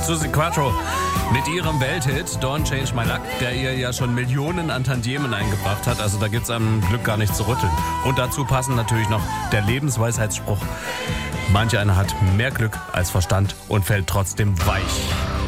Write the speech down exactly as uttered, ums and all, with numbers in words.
Suzi Quattro mit ihrem Welthit Don't Change My Luck, der ihr ja schon Millionen an Tantiemen eingebracht hat. Also da gibt's am Glück gar nicht zu rütteln. Und dazu passen natürlich noch der Lebensweisheitsspruch: Manch einer hat mehr Glück als Verstand und fällt trotzdem weich.